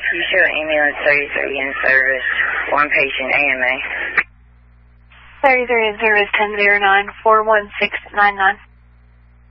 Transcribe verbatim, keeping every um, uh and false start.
You show ambulance thirty-three in service, one patient A M A. thirty-three in service, ten zero nine, four one six nine nine.